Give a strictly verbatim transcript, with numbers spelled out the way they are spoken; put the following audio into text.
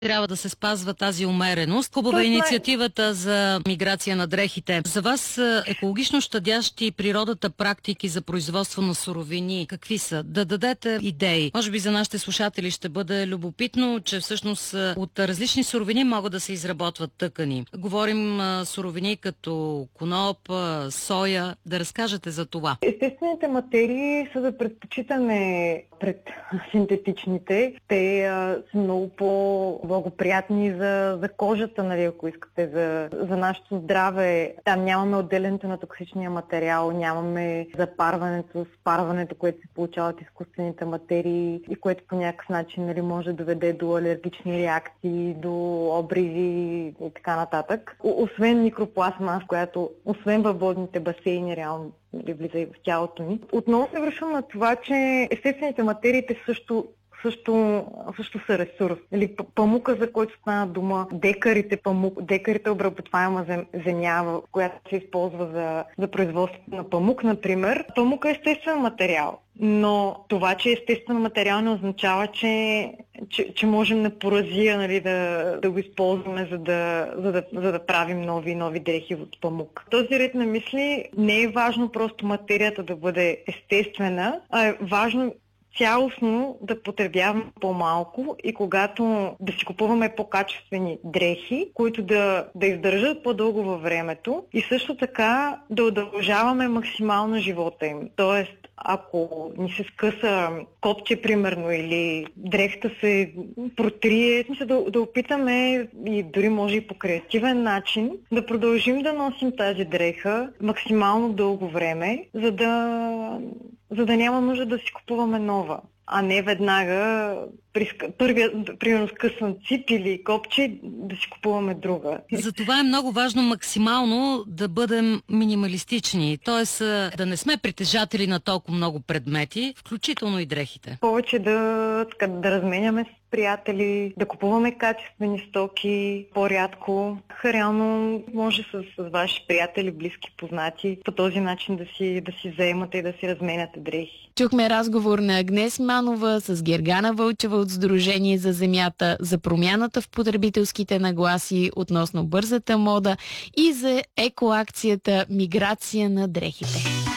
трябва да се спазва тази умереност. Хубава е инициативата за миграция на дрехите. За вас екологично щадящи природата практики за производство на суровини какви са? Да дадете идеи. Може би за нашите слушатели ще бъде любопитно, че всъщност от различни суровини могат да се изработват тъкани. Говорим суровини като коноп, соя. Да разкажете за това. Естествените материи са за предпочитане пред синтетичните. Те а, са много по-благоприятни за, за кожата, нали, ако искате, за, за нашето здраве. Там нямаме отделянето на токсичния материал, нямаме запарването, спарването, което се получава от изкуствените материи и което по някакъв начин, нали, може да доведе до алергични реакции, до обриви и така нататък. Освен микропластмас, която, освен във водните басейни, реално влиза и в тялото ни. Отново се връщам на това, че естествените материите също Също, също са ресурс. Или памука, за който стана дума, декарите памук, декарите обработваема земя, която се използва за, за производството на памук, например. Памук е естествен материал. Но това, че е естествен материал, не означава, че, че, че можем на поразия, нали, да, да го използваме, за да, за, да, за да правим нови нови дрехи от памук. Този ред на мисли не е важно просто материята да бъде естествена, а е важно цялостно да потребяваме по-малко и когато да си купуваме по-качествени дрехи, които да, да издържат по-дълго във времето и също така да удължаваме максимално живота им. Тоест, ако ни се скъса копче, примерно, или дрехта се протрие, да, да опитаме и дори може и по креативен начин да продължим да носим тази дреха максимално дълго време, за да, за да няма нужда да си купуваме нова, а не веднага при първия, примерно скъсан цип или копче, да си купуваме друга. Затова е много важно максимално да бъдем минималистични, т.е. да не сме притежатели на толкова много предмети, включително и дрехите. Повече да, така, да разменяме с приятели, да купуваме качествени стоки по-рядко. Реално може с, с ваши приятели, близки, познати по този начин да си, да си заемате и да си разменяте дрехи. Чухме разговор на Агнес Манова с Гергана Вълчева от Сдружение за земята за промяната в потребителските нагласи относно бързата мода и за екоакцията Миграция на дрехите.